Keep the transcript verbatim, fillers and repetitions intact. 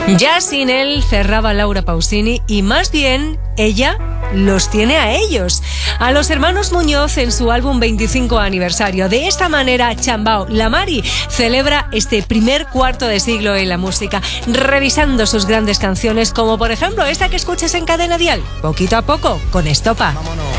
Ya sin él cerraba Laura Pausini y más bien ella los tiene a ellos, a los hermanos Muñoz en su álbum veinticinco aniversario. De esta manera, Chambao La Mari celebra este primer cuarto de siglo en la música, revisando sus grandes canciones, como por ejemplo esta que escuchas en Cadena Dial, Poquito a Poco, con Estopa. Vámonos.